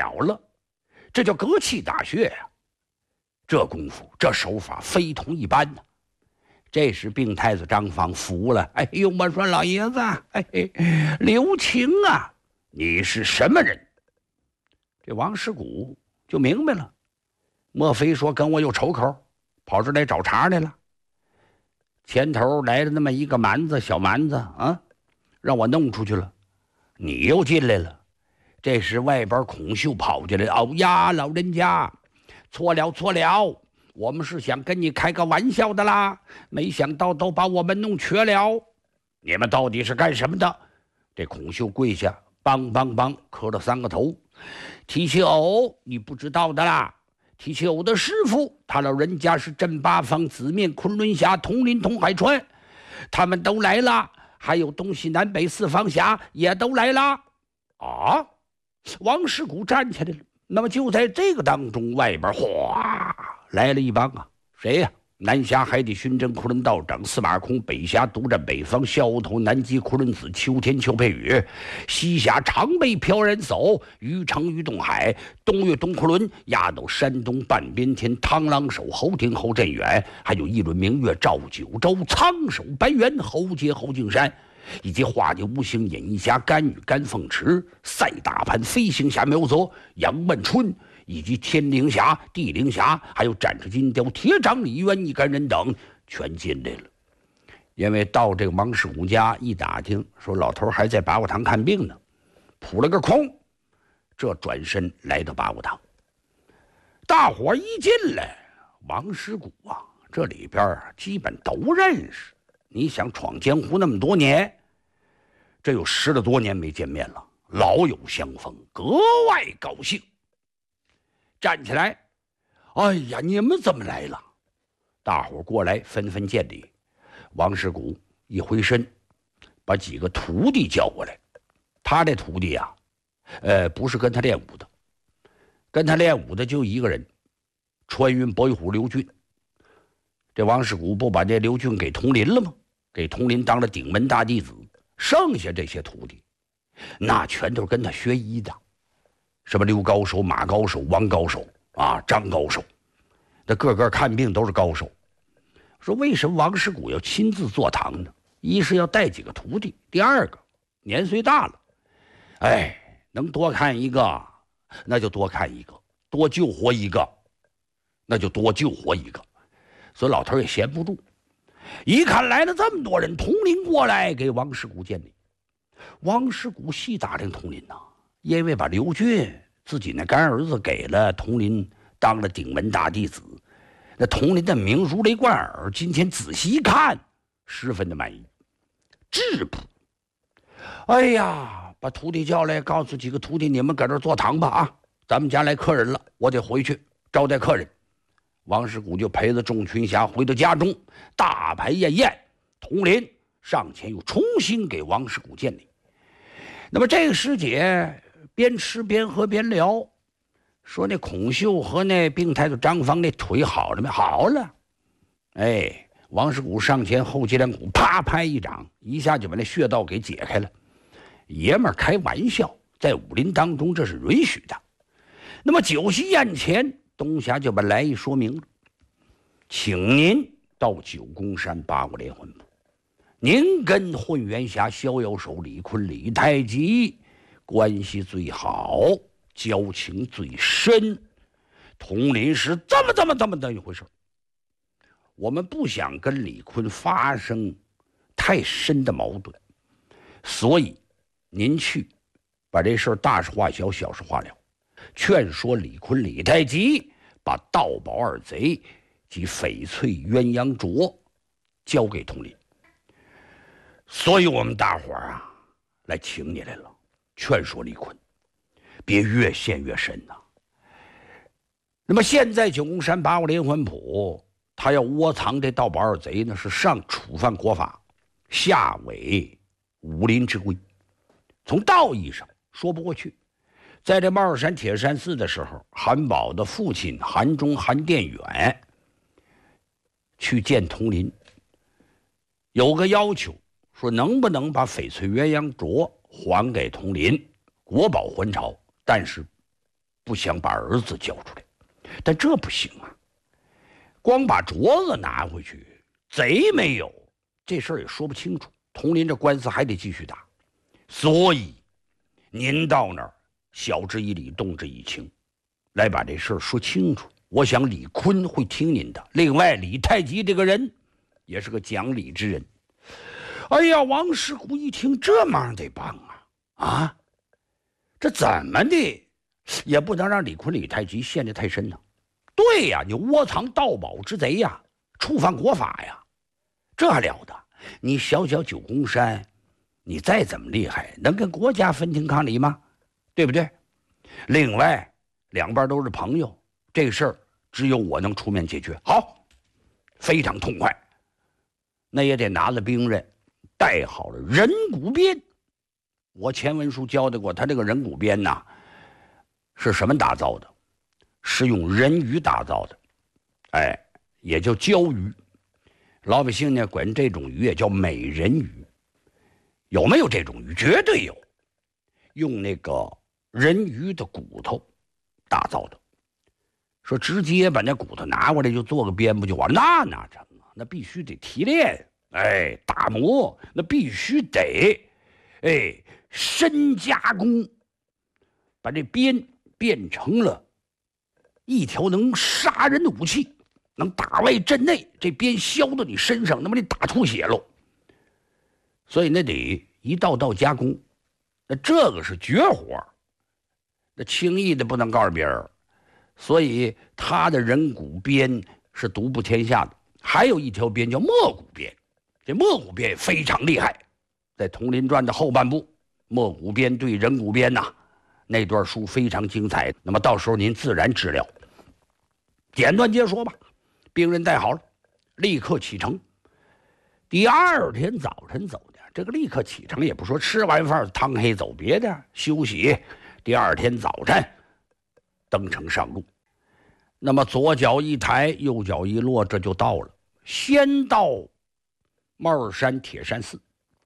了了，这叫割气打血呀！这功夫，这手法非同一般呢。这时病太子张方服了，哎呦，我说老爷子，留情啊，你是什么人？这王世谷就明白了，莫非说跟我有仇口，跑这来找茬来了？前头来了那么一个小蛮子啊，让我弄出去了，你又进来了。这时外边孔秀跑进来，哦呀，老人家，错了，我们是想跟你开个玩笑的啦，没想到都把我们弄瘸了。你们到底是干什么的？这孔秀跪下，梆梆梆磕了3个头。提起偶，你不知道的啦。提起偶的师傅，他老人家是镇八方紫面昆仑峡统领统海川，他们都来了，还有东西南北4方峡也都来了。啊！王世谷站起来了。那么就在这个当中，外边哗来了一帮啊，谁呀？南峡海底巡侦昆仑道长司马空，北峡独占北方萧无头，南极昆仑子秋天邱佩宇，西峡长北飘然叟，于城于东海，东岳东昆仑，压倒山东半边天，螳螂手侯廷侯振远，还有一轮明月照九州，苍手白猿侯杰侯敬山，以及化解无形隐逸峡甘雨甘凤池，赛大盘飞行峡苗泽杨万春，以及天灵峡地灵峡，还有展翅金雕铁掌李渊一干人等全进来了。因为到这个王世谷家一打听，说老头还在八卦堂看病呢，扑了个空，这转身来到八卦堂。大伙一进来，王世谷啊，这里边基本都认识。你想闯江湖那么多年，这有10了多年没见面了，老友相逢，格外高兴。站起来，哎呀，你们怎么来了？大伙过来纷纷见礼。王世谷一回身，把几个徒弟叫过来。他这徒弟啊，不是跟他练武的，跟他练武的就一个人，穿云博虎刘俊。这王世谷不把这刘俊给佟林了吗？给佟林当了顶门大弟子，剩下这些徒弟，那全都是跟他学医的。什么刘高手、马高手、王高手啊、张高手，这个个看病都是高手。说为什么王世谷要亲自坐堂呢？一是要带几个徒弟，第二个年岁大了，能多看一个那就多看一个，多救活一个那就多救活一个。所以老头也闲不住，一看来了这么多人，佟林过来给王世谷见礼。王世谷细打听佟林呐，因为把刘俊自己那干儿子给了佟林当了顶门大弟子，那佟林的名如雷贯耳，今天仔细一看，十分的满意。质朴，哎呀，把徒弟叫来，告诉几个徒弟，你们搁这坐堂吧啊，咱们家来客人了，我得回去招待客人。王世谷就陪着众群侠回到家中，大排宴宴。佟林上前又重新给王世谷见礼。那么这个师姐边吃边喝边聊，说那孔秀和那病太子张方那腿好了没？好了。王世谷上前后脊梁骨啪拍一掌，一下就把那穴道给解开了。爷们儿开玩笑，在武林当中这是允许的。那么酒席宴前，东侠就把来意说明了，请您到九宫山八卦连环谱，您跟混元侠逍遥手李坤李太极关系最好，交情最深，佟林是这么的一回事。我们不想跟李坤发生太深的矛盾，所以您去把这事大事化小，小事化了，劝说李坤李太极把盗宝二贼及翡翠鸳鸯镯交给佟林。所以我们大伙儿啊来请你来了，劝说李坤别越陷越深呐。那么现在九宫山八卦连环谱，他要窝藏这盗宝二贼呢，是上触犯国法，下违武林之规，从道义上说不过去。在这猫儿山铁山寺的时候，韩宝的父亲韩忠韩殿远去见佟林，有个要求，说能不能把翡翠鸳鸯镯还给佟林，国宝还朝，但是不想把儿子交出来。但这不行啊，光把镯子拿回去，贼没有，这事儿也说不清楚。佟林这官司还得继续打，所以您到那儿晓之以理，动之以情，来把这事儿说清楚。我想李坤会听您的。另外，李太极这个人也是个讲理之人。哎呀，王世谷一听，这忙得帮啊！这怎么的也不能让李坤、李太极陷得太深呢。对呀，你窝藏盗宝之贼呀，触犯国法呀，这还了得？你小小九宫山，你再怎么厉害，能跟国家分庭抗礼吗？对不对？另外，两边都是朋友，这个事儿只有我能出面解决。好，非常痛快。那也得拿了兵刃，带好了人骨鞭。我前文书交代过，他这个人骨鞭呐，是什么打造的？是用人鱼打造的，也叫鲛鱼。老百姓呢管这种鱼也叫美人鱼。有没有这种鱼？绝对有。用那个人鱼的骨头打造的。说直接把那骨头拿过来就做个鞭不就完？那哪成啊？那必须得提炼，打磨，那必须得，深加工，把这鞭变成了一条能杀人的武器，能打外震内。这鞭削到你身上，那么你打出血喽。所以那得一道道加工，那这个是绝活，那轻易的不能告诉别人。所以他的人骨鞭是独步天下的。还有一条鞭叫没骨鞭，这没骨鞭也非常厉害。在《佟林传》的后半部，没骨鞭对人骨鞭呐，那段书非常精彩。那么到时候您自然知了。简短接说吧，兵刃带好了，立刻启程。第二天早晨走的，这个立刻启程也不说吃完饭趟黑走别的，休息。第二天早晨登城上路。那么左脚一抬，右脚一落，这就到了。先到帽儿山铁山寺。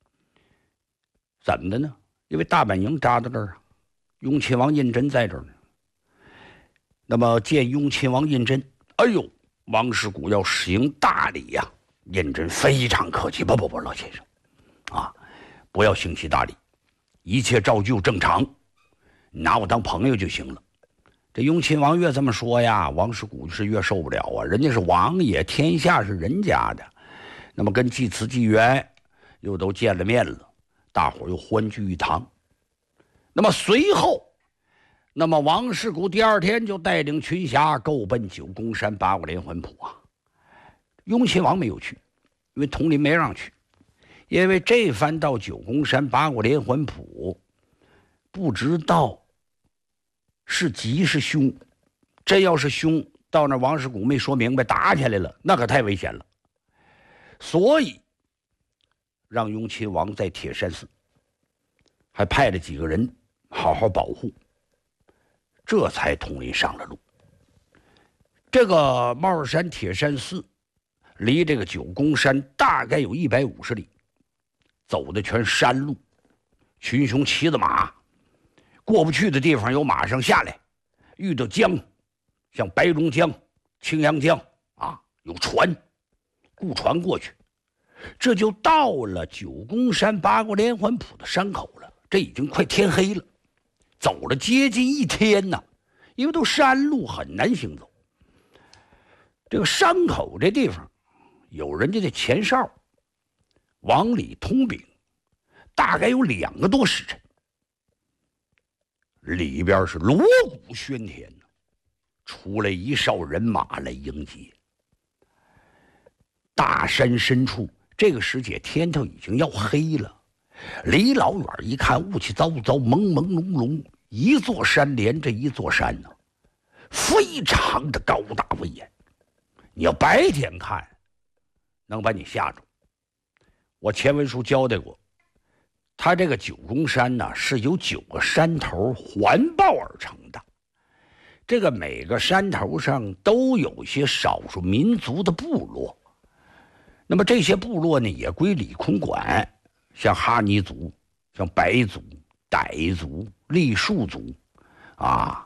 怎么的呢？因为大本营扎在这儿啊，雍亲王胤禛在这儿呢。那么见雍亲王胤禛，哎呦，王世谷要行大礼呀。胤禛非常客气，不，老先生啊，不要行起大礼，一切照旧正常，你拿我当朋友就行了。这雍亲王越这么说呀，王世谷是越受不了啊。人家是王爷，天下是人家的。那么跟祭祠祭元又都见了面了，大伙又欢聚一堂。那么随后，那么王世谷第二天就带领群侠够奔九宫山八卦连环谱啊。雍亲王没有去，因为佟林没让去。因为这番到九宫山八卦连环谱，不知道是吉是凶。真要是凶，到那王世谷没说明白，打起来了，那可太危险了。所以让雍亲王在铁山寺还派了几个人好好保护，这才佟林上了路。这个帽儿山铁山寺离这个九宫山大概有150里，走的全山路，群雄骑着马，过不去的地方有马上下来，遇到江，像白龙江、青阳江啊，有船，雇船过去，这就到了九宫山八卦连环谱的山口了。这已经快天黑了，走了接近1天呢，因为都山路很难行走。这个山口这地方有人家的前哨往里通禀，大概有2个多时辰，里边是锣鼓喧天呢，出来一哨人马来迎接。大山深处，这个时节天头已经要黑了，离老远一看，雾气糟糟，朦朦胧胧，一座山连着一座山呢，非常的高大威严。你要白天看，能把你吓着。我前文书交代过，它这个九宫山呢，是由9个山头环抱而成的。这个每个山头上都有些少数民族的部落，那么这些部落呢，也归李坤管，像哈尼族、像白族、傣族、傈僳族啊，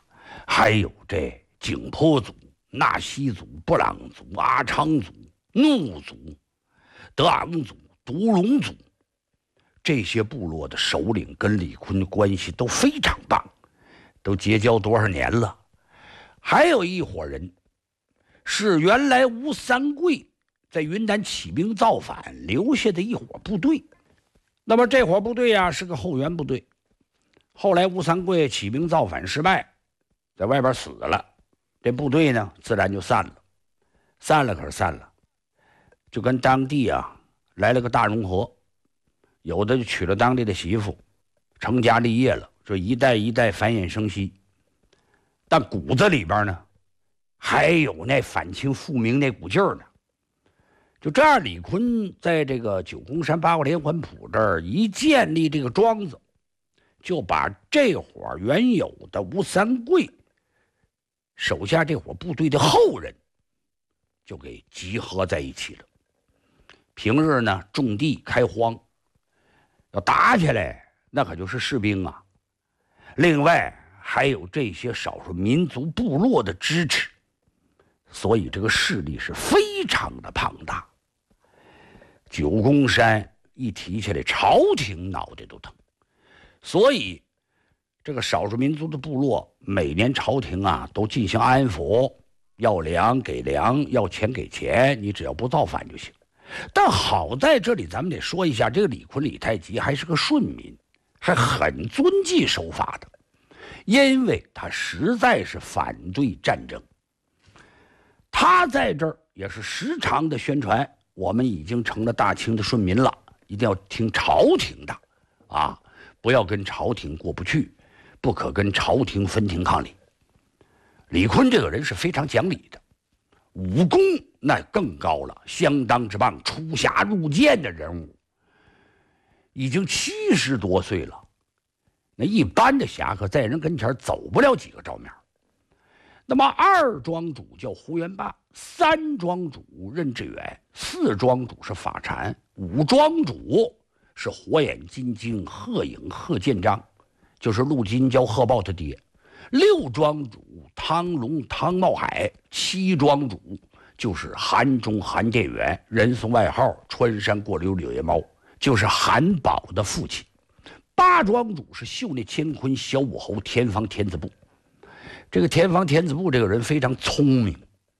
还有这景颇族、纳西族、布朗族、阿昌族、怒族、德昂族、独龙族，这些部落的首领跟李坤的关系都非常棒，都结交多少年了。还有一伙人是原来吴三桂在云南起兵造反留下的一伙部队，那么这伙部队啊是个后援部队，后来吴三桂起兵造反失败，在外边死了，这部队呢自然就散了。散了可是散了，就跟当地啊来了个大融合，有的就娶了当地的媳妇，成家立业了，这一代一代繁衍生息。但骨子里边呢还有那反清复明那股劲儿呢。就这样，李坤在这个九宫山八卦连环谱这儿一建立这个庄子，就把这伙原有的吴三桂手下这伙部队的后人就给集合在一起了。平日呢种地开荒，要打起来那可就是士兵啊。另外还有这些少数民族部落的支持，所以这个势力是非常的庞大。九宫山一提起来，朝廷脑袋都疼，所以这个少数民族的部落每年朝廷啊都进行安抚，要粮给粮，要钱给钱，你只要不造反就行。但好在这里咱们得说一下，这个李坤李太极还是个顺民，还很遵纪守法的，因为他实在是反对战争。他在这儿也是时常的宣传，我们已经成了大清的顺民了，一定要听朝廷的啊，不要跟朝廷过不去，不可跟朝廷分庭抗礼。李坤这个人是非常讲理的，武功那更高了，相当之棒，出侠入剑的人物，已经70多岁了。那一般的侠客在人跟前走不了几个照面。那么二庄主叫胡元霸，三庄主任志远，四庄主是法禅，五庄主是火眼金睛贺颖贺建章，就是陆金交贺豹他爹，六庄主汤龙汤茂海，七庄主就是韩忠韩殿元，人送外号穿山过柳柳叶猫，就是韩宝的父亲。八庄主是秀内乾坤小武侯田方天子部。这个田方天子部这个人非常聪明，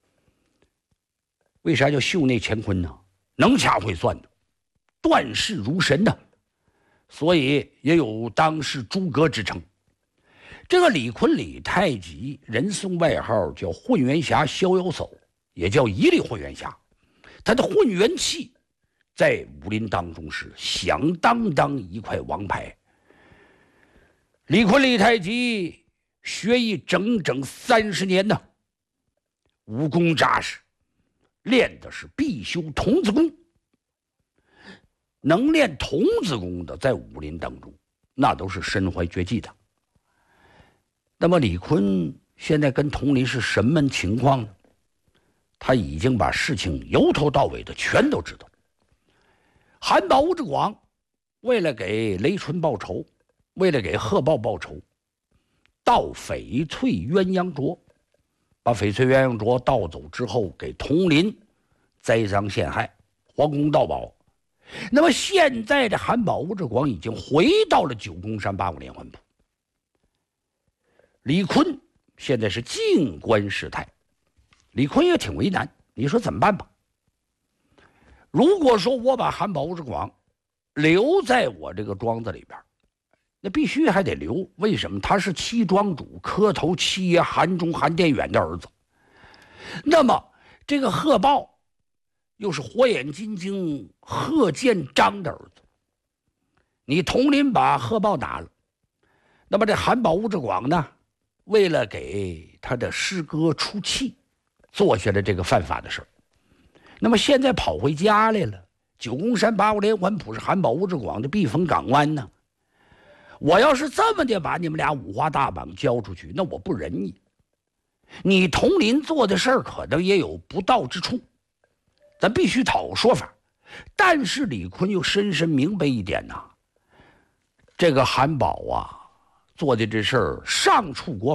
为啥叫秀内乾坤呢？能掐会算的，断事如神的，所以也有当世诸葛之称。这个李坤李太极人送外号叫混元侠逍遥叟，也叫一力混元侠。他的混元气在武林当中是响当当一块王牌。李坤李太极学艺整整30年呢，武功扎实，练的是必修童子功。能练童子功的，在武林当中那都是身怀绝技的。那么李坤现在跟佟林是什么情况呢？他已经把事情由头到尾的全都知道。韩宝吴志广为了给雷纯报仇，为了给贺豹报仇，盗翡翠鸳鸯镯，把翡翠鸳鸯镯盗走之后，给佟林栽赃陷害，皇宫盗宝。那么现在的韩宝吴志广已经回到了九宫山八卦连环谱。李坤现在是静观事态，李坤也挺为难，你说怎么办吧？如果说我把韩宝吴志广留在我这个庄子里边，那必须还得留，为什么？他是七庄主磕头七爷韩忠韩殿远的儿子。那么这个贺豹又是火眼金睛贺建章的儿子，你佟林把贺豹打了，那么这韩宝吴志广呢，为了给他的师哥出气，做下了这个犯法的事儿。那么现在跑回家来了，九宫山八卦连环谱是韩宝吴志广的避风港湾呢。我要是这么的把你们俩五花大绑交出去，那我不仁义。你佟林做的事儿可能也有不道之处，咱必须讨说法。但是李坤又深深明白一点呐，这个韩宝啊做的这事儿上触国法，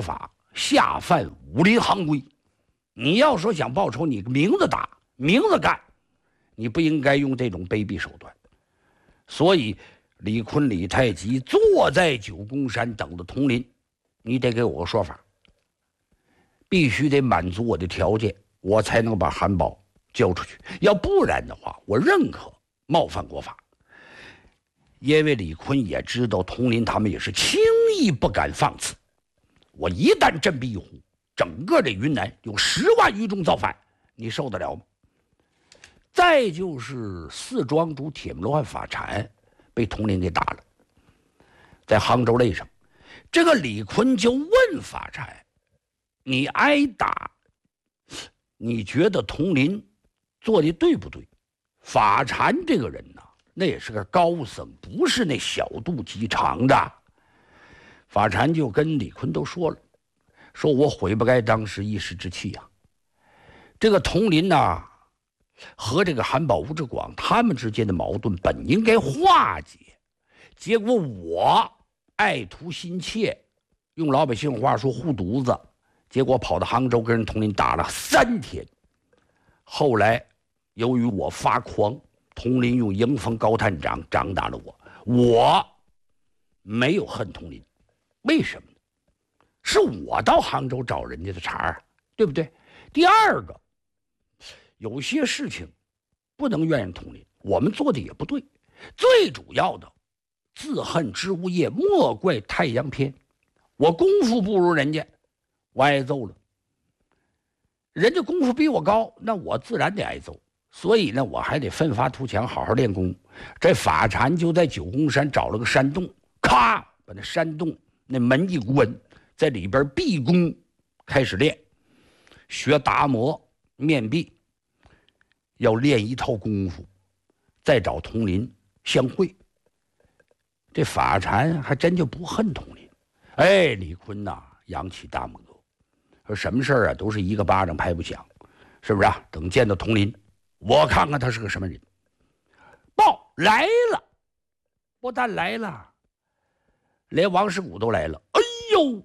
下犯武林行规。你要说想报仇，你明着打，明着干，你不应该用这种卑鄙手段。所以李坤、李太极坐在九宫山等着统领，你得给我个说法，必须得满足我的条件，我才能把韩宝交出去。要不然的话，我认可冒犯国法。因为李坤也知道统领他们也是轻易不敢放肆，我一旦振臂一呼，整个这云南有10万余众造反，你受得了吗？再就是四庄主铁木罗汉法禅被统领给打了，在杭州擂上，这个李坤就问法禅：“你挨打，你觉得统领做的对不对？”法禅这个人呢，那也是个高僧，不是那小肚鸡肠的。法禅就跟李坤都说了，说我悔不该当时一时之气呀。这个统领呢，和这个韩宝、吴志广他们之间的矛盾本应该化解，结果我爱图心切，用老百姓话说护犊子，结果跑到杭州跟人统领打了3天。后来由于我发狂，统领用迎风高探掌掌打了我，我没有恨统领，为什么呢？是我到杭州找人家的茬儿，对不对？第二个，有些事情不能怨人统领，我们做的也不对。最主要的，自恨之无业，莫怪太阳偏。我功夫不如人家，我挨揍了。人家功夫比我高，那我自然得挨揍。所以呢，我还得奋发图强，好好练功。这法禅就在九宫山找了个山洞，咔，把那山洞那门一关，在里边闭功开始练，学达摩面壁，要练一套功夫，再找统领相会。这法禅还真就不恨统领。哎，李坤呐，扬起大拇哥，说什么事儿啊，都是一个巴掌拍不响，是不是啊？等见到统领，我看看他是个什么人。报来了，不但来了，连王世谷都来了。哎呦，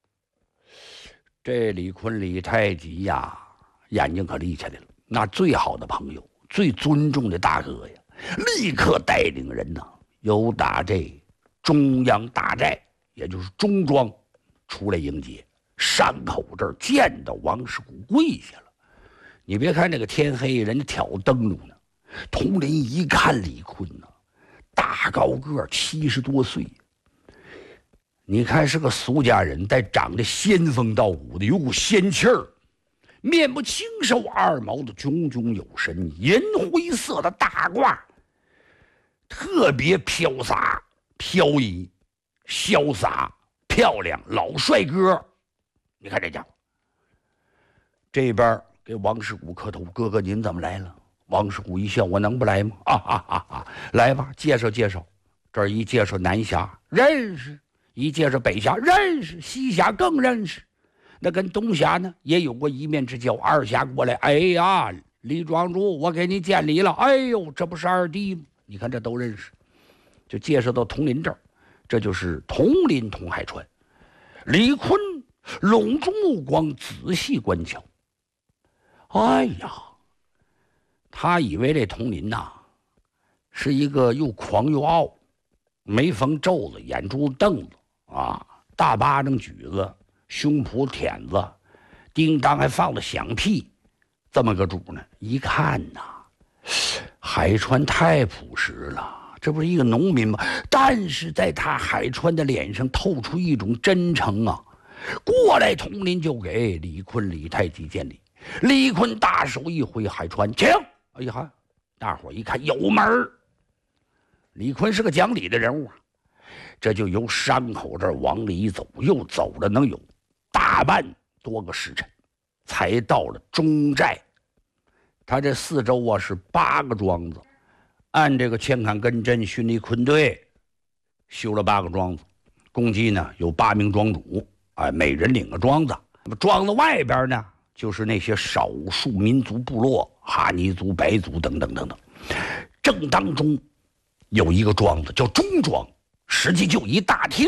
这李坤、李太极呀，眼睛可立起来了。那最好的朋友，最尊重的大哥呀，立刻带领人呢，由打这中央大寨，也就是中庄出来迎接。山口这儿见到王世谷跪下了。你别看这个天黑，人家挑灯笼呢。统领一看李坤呢，大高个，70多岁，你看是个俗家人，但长得仙风道骨的，有股仙气儿，面目清瘦，二毛的炯炯有神，银灰色的大褂，特别飘洒、飘逸、潇洒、漂亮，老帅哥。你看这家伙，这边给王世谷磕头，哥哥您怎么来了？王世谷一笑，我能不来吗？来吧，介绍介绍。这儿一介绍南峡认识，一介绍北峡认识，西峡更认识。那跟东峡呢也有过一面之交。二峡过来，哎呀，李庄主，我给你见礼了。哎呦，这不是二弟吗？你看这都认识。就介绍到统领这儿，这就是统领统海川。李坤拢住目光，仔细观瞧。哎呀，他以为这统领呐是一个又狂又傲，眉峰皱子，眼珠瞪子啊，大巴掌举子，胸脯舔子，叮当还放了响屁，这么个主呢。一看呐，海川太朴实了，这不是一个农民吗？但是在他海川的脸上透出一种真诚啊。过来，统领就给李坤、李太极见礼。李坤大手一挥，海川请。哎呀，大伙一看有门儿。李坤是个讲理的人物啊，这就由山口这儿往里走，又走了能有大半多个时辰，才到了中寨。他这四周啊是8个庄子，按这个千坎根针训练坤队修了8个庄子，共计呢有8名庄主，每人领个庄子。那么庄子外边呢，就是那些少数民族部落，哈尼族、白族等等等等。正当中有一个庄子叫中庄，实际就一大厅啊，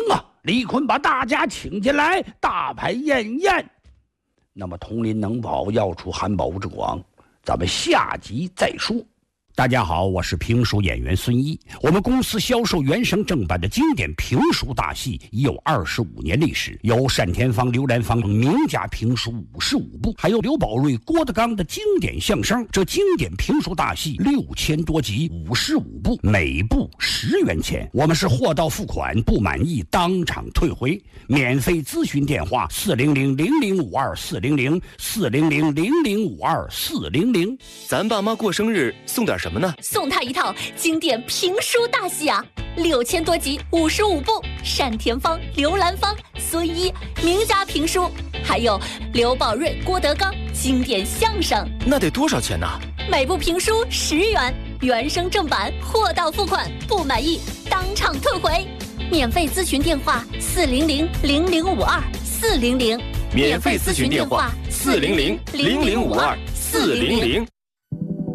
李逵把大家请进来，大排宴宴。那么佟林能宝要出汉宝之王，咱们下集再说。大家好，我是评书演员孙一。我们公司销售原声正版的经典评书大戏已有25年历史，有单田芳、刘兰芳名家评书55部，还有刘宝瑞、郭德纲的经典相声。这经典评书大戏6000多集，55部，每部10元钱。我们是货到付款，不满意当场退回。免费咨询电话400-0052-400，400-0052-400。 咱爸妈过生日送点什么呢？ 送他一套经典评书大戏啊，6000多集，55部，单田芳、刘兰芳、孙一名家评书，还有刘宝瑞、郭德纲经典相声。 那得多少钱呢？ 每部评书10元，原声正版，货到付款，不满意当场退回。免费咨询电话400-0052-400， 免费咨询电话400-0052-400。